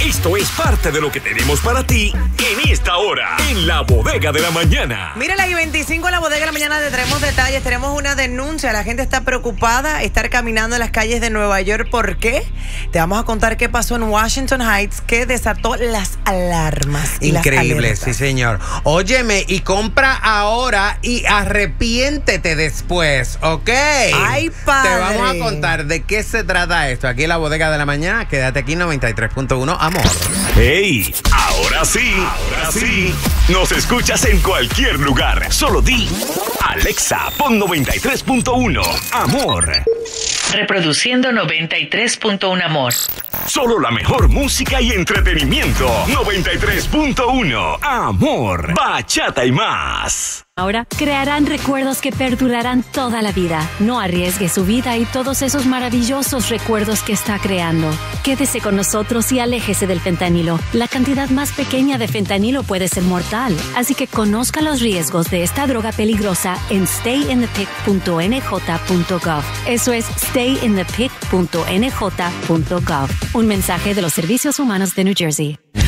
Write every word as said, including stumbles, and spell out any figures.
Esto es parte de lo que tenemos para ti en esta hora, en la bodega de la mañana. Mira, la I veinticinco en la bodega de la mañana te traemos detalles. Tenemos una denuncia. La gente está preocupada estar caminando en las calles de Nueva York. ¿Por qué? Te vamos a contar qué pasó en Washington Heights, que desató las alarmas. Y Increíble, las sí, señor. Óyeme, y compra ahora y arrepiéntete después, ¿ok? Ay, padre. Te vamos a contar de qué se trata esto. Aquí en la bodega de la mañana. Quédate aquí, noventa y tres punto uno, amor. ¡Hey! Ahora sí, ahora sí. Nos escuchas en cualquier lugar. Solo di Alexa, pon noventa y tres punto uno, amor. Reproduciendo noventa y tres punto uno, amor. Solo la mejor música y entretenimiento. noventa y tres punto uno, amor. Bachata y más. Ahora crearán recuerdos que perdurarán toda la vida. No arriesgue su vida y todos esos maravillosos recuerdos que está creando. Quédese con nosotros y aléjese del fentanilo. La cantidad más pequeña de fentanilo puede ser mortal. Así que conozca los riesgos de esta droga peligrosa en stay in the pic punto n j punto gov. Eso es stay in the pic punto n j punto gov. Un mensaje de los Servicios Humanos de New Jersey.